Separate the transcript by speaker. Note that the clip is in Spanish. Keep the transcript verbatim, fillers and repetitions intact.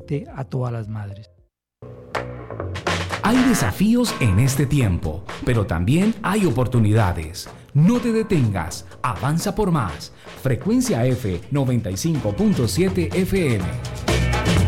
Speaker 1: afecte a todas las madres.
Speaker 2: Hay desafíos en este tiempo, pero también hay oportunidades. No te detengas, avanza por más. Frecuencia F noventa y cinco punto siete F M.